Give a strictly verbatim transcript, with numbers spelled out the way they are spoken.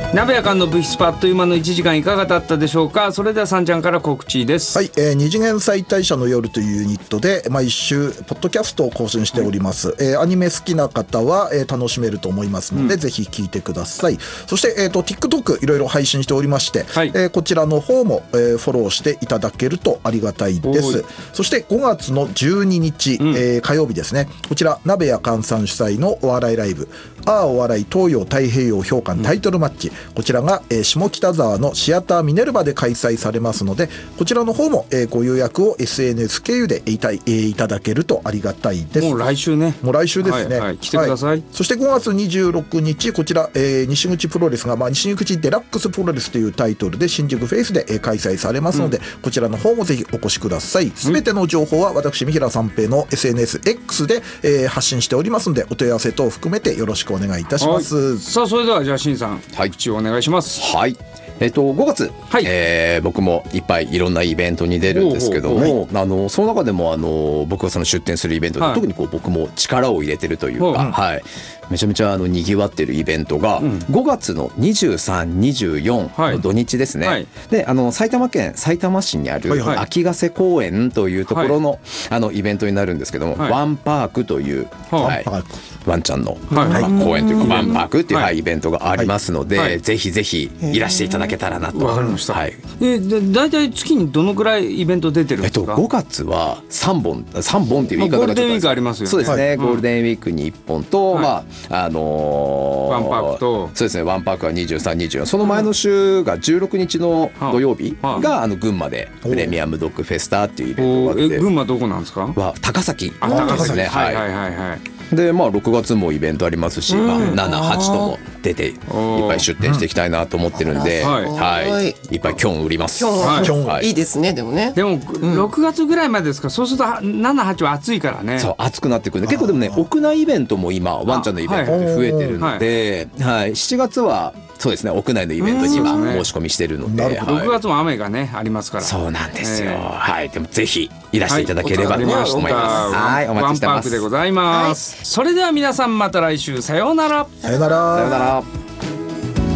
鍋やかんの物質パあっという間のいちじかんいかがだったでしょうか。それではさんちゃんから告知です。 はい、えー、二次元再大社の夜というユニットで毎週ポッドキャストを更新しております、はい。えー、アニメ好きな方は、えー、楽しめると思いますので、うん、ぜひ聞いてください。そして、えーと、TikTok いろいろ配信しておりまして、はい。えー、こちらの方も、えー、フォローしていただけるとありがたいです。そしてごがつのじゅうににち、うん、えー、火曜日ですね。こちら鍋やかんさん主催のお笑いライブ、ああお笑い東洋太平洋評価タイトルマッチ、うん、こちらが、えー、下北沢のシアターミネルヴァで開催されますので、こちらの方も、えー、ご予約を エスエヌエス 経由でいた、えー、いただけるとありがたいです。 もう来週ね。 もう来週ですね、 はいはい、来てください、はい。 そしてごがつにじゅうろくにちこちら、えー、西口プロレスが、まあ、西口デラックスプロレスというタイトルで新宿フェイスで、えー、開催されますので、うん、こちらの方もぜひお越しください。すべての情報は私三平三平の エスエヌエスエックス で、えー、発信しておりますので、お問い合わせ等を含めてよろしくお願いいたします。 はい、さあそれではじゃあしんさん、はい、口をお願いします。 はい、えー、とごがつ、はい、えー、僕もいっぱいいろんなイベントに出るんですけども、あのその中でもあの僕がその出展するイベントで、はい、特にこう僕も力を入れてるというか、はいはい、めちゃめちゃあのにぎわってるイベントが、うん、ごがつのにじゅうさん、にじゅうよんの土日ですね、はい、であの埼玉県さいたま市にある秋ヶ瀬公園というところの、はい、あのイベントになるんですけども、はい、ワンパークという、はいはい、ワンちゃんの、はいまあ、公園というかワンパークっていう、はい、イベントがありますので、はい、ぜひぜひいらしていただけたらなと。 わかりました、 はい。 えで大体月にどのくらいイベント出てるんですか。 えっと、ごがつはさんぼんさんぼんっていう言い方がちょっと、 ゴールデンウィークありますよね。 そうですね、 はい、 ゴールデンウィークにいっぽんと、はい、まああのー、 ワンパークとそうですね、ワンパークはにじゅうさん、にじゅうよん、その前の週がじゅうろくにちの土曜日が、はい、あの群馬でプレミアムドッグフェスタっていうイベントがあって、 え群馬どこなんですか。 は高崎あ高崎ですね。 はいはいはいはい。 でまあ、ろくがつもイベントありますし、うんまあ、なな、はちとも出ていっぱい出店していきたいなと思ってるんで、うんはいはい、いっぱいキョン売ります。 キョン、はい、キョン、はい、いいですね。でもねでも、うん、ろくがつぐらいまでですか。そうするとなな、はちは暑いからね。 そう暑くなってくるんで、結構でもね屋内イベントも今ワンちゃんのイベントで増えてるので、はいはい、しちがつはそうですね屋内のイベントに今申し込みしてるので、はい、 ろくがつも雨がねありますから。 そうなんですよ、えー、はい。でもぜひいらしていただければと思います。 はい、お待ちしてます。ワンパークでございます、はい、それでは皆さんまた来週さようなら。 さようなら。 さようなら。